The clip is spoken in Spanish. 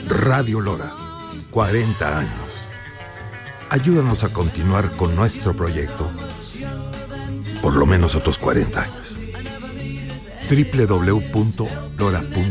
Radio Lora, 40 años. Ayúdanos a continuar con nuestro proyecto por lo menos otros 40 años. www.lora.com